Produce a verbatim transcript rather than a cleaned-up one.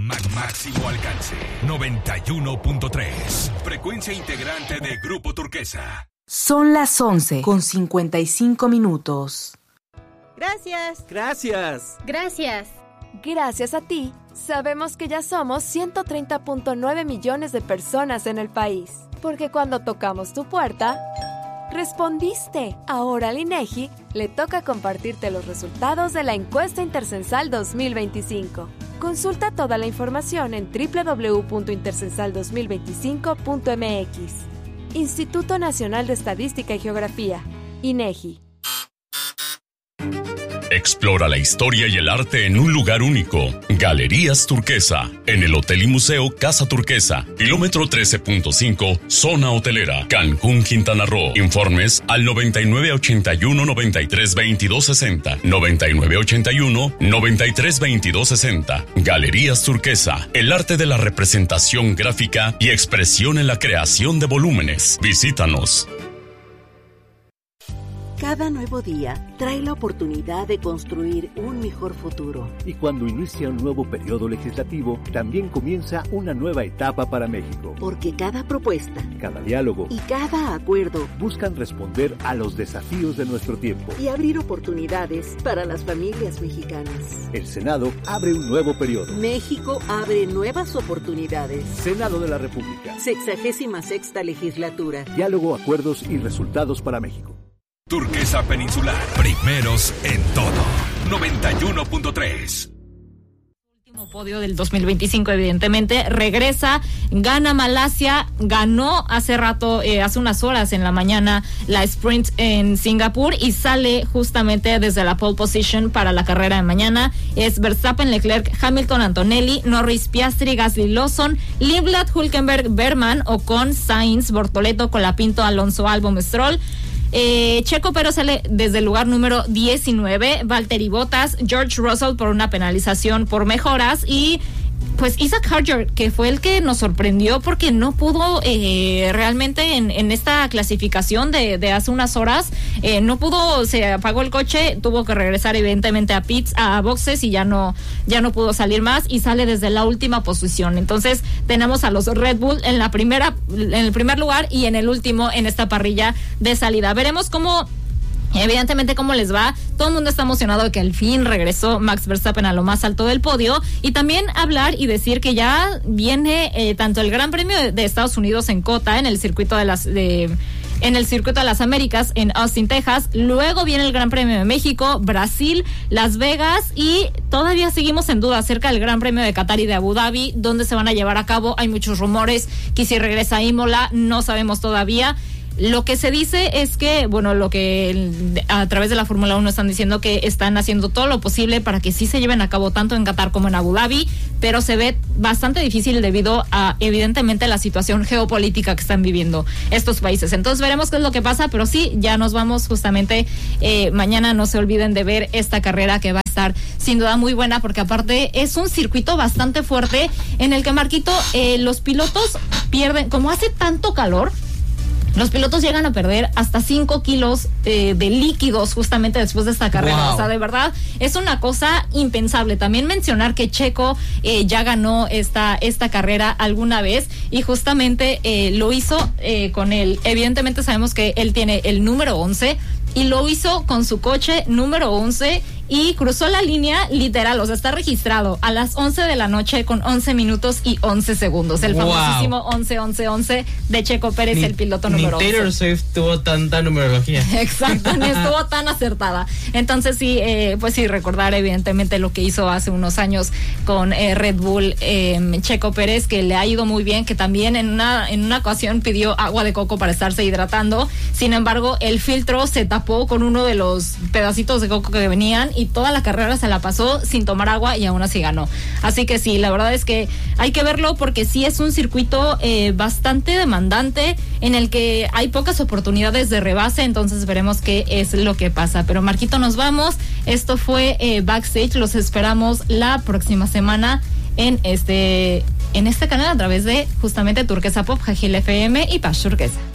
Máximo alcance. noventa y uno punto tres. Frecuencia integrante de Grupo Turquesa. Son las once con cincuenta y cinco minutos. Gracias. Gracias. Gracias. Gracias a ti, sabemos que ya somos ciento treinta punto nueve millones de personas en el país. Porque cuando tocamos tu puerta, respondiste. Ahora al INEGI le toca compartirte los resultados de la encuesta intercensal dos mil veinticinco. Consulta toda la información en doble u doble u doble u punto intercensal dos mil veinticinco punto m x. Instituto Nacional de Estadística y Geografía, INEGI. Explora la historia y el arte en un lugar único. Galerías Turquesa, en el Hotel y Museo Casa Turquesa, kilómetro trece punto cinco, zona hotelera, Cancún, Quintana Roo. Informes al noventa y nueve ochenta y uno noventa y tres veintidós sesenta, noventa y nueve ochenta y uno noventa y tres veintidós sesenta. Galerías Turquesa, el arte de la representación gráfica y expresión en la creación de volúmenes. Visítanos. Cada nuevo día trae la oportunidad de construir un mejor futuro. Y cuando inicia un nuevo periodo legislativo, también comienza una nueva etapa para México. Porque cada propuesta, cada diálogo y cada acuerdo buscan responder a los desafíos de nuestro tiempo y abrir oportunidades para las familias mexicanas. El Senado abre un nuevo periodo. México abre nuevas oportunidades. Senado de la República. Sexagésima sexta legislatura. Diálogo, acuerdos y resultados para México. Turquesa Peninsular, primeros en todo. noventa y uno punto tres. Último podio del dos mil veinticinco, evidentemente, regresa, gana Malasia, ganó hace rato, eh, hace unas horas en la mañana, la sprint en Singapur y sale justamente desde la pole position para la carrera de mañana. Es Verstappen, Leclerc, Hamilton, Antonelli, Norris, Piastri, Gasly, Lawson, Lindblad, Hülkenberg, Berman, Ocon, Sainz, Bortoleto, Colapinto, Alonso, Albon, Stroll. Eh, Checo Pérez sale desde el lugar número diecinueve, Valtteri Bottas, George Russell por una penalización por mejoras y pues Isaac Hadjar, que fue el que nos sorprendió porque no pudo eh, realmente en, en esta clasificación de, de hace unas horas, eh, no pudo, se apagó el coche, tuvo que regresar evidentemente a pits, a boxes y ya no, ya no pudo salir más y sale desde la última posición. Entonces tenemos a los Red Bull en la primera, en el primer lugar y en el último en esta parrilla de salida. Veremos cómo evidentemente cómo les va. Todo el mundo está emocionado de que al fin regresó Max Verstappen a lo más alto del podio y también hablar y decir que ya viene eh, tanto el Gran Premio de, de Estados Unidos en COTA, en el circuito de las de en el circuito de las Américas en Austin, Texas, luego viene el Gran Premio de México, Brasil, Las Vegas y todavía seguimos en duda acerca del Gran Premio de Qatar y de Abu Dhabi, donde se van a llevar a cabo. Hay muchos rumores que si regresa a Imola, no sabemos todavía. Lo que se dice es que, bueno, lo que a través de la Fórmula uno están diciendo que están haciendo todo lo posible para que sí se lleven a cabo tanto en Qatar como en Abu Dhabi, pero se ve bastante difícil debido a, evidentemente, la situación geopolítica que están viviendo estos países. Entonces veremos qué es lo que pasa, pero sí, ya nos vamos justamente eh, mañana. No se olviden de ver esta carrera que va a estar sin duda muy buena, porque aparte es un circuito bastante fuerte en el que, Marquito, eh, los pilotos pierden, como hace tanto calor, los pilotos llegan a perder hasta cinco kilos eh, de líquidos justamente después de esta carrera. Wow. O sea, de verdad, es una cosa impensable. También mencionar que Checo eh, ya ganó esta, esta carrera alguna vez y justamente eh, lo hizo eh, con él. Evidentemente sabemos que él tiene el número once y lo hizo con su coche número once y cruzó la línea literal, o sea, está registrado a las once de la noche con once minutos y once segundos. El wow. famosísimo once once once de Checo Pérez, ni, el piloto número once. Ni Taylor Swift tuvo tanta numerología. Exacto, ni estuvo tan acertada. Entonces sí, eh, pues sí, recordar evidentemente lo que hizo hace unos años con eh, Red Bull, eh, Checo Pérez, que le ha ido muy bien, que también en una, en una ocasión pidió agua de coco para estarse hidratando. Sin embargo, el filtro se tapó con uno de los pedacitos de coco que venían y toda la carrera se la pasó sin tomar agua y aún así ganó. Así que sí, la verdad es que hay que verlo porque sí es un circuito eh, bastante demandante en el que hay pocas oportunidades de rebase, entonces veremos qué es lo que pasa. Pero Marquito, nos vamos. Esto fue eh, Backstage. Los esperamos la próxima semana en este en este canal a través de justamente Turquesa Pop, Jajil F M y Paz Turquesa.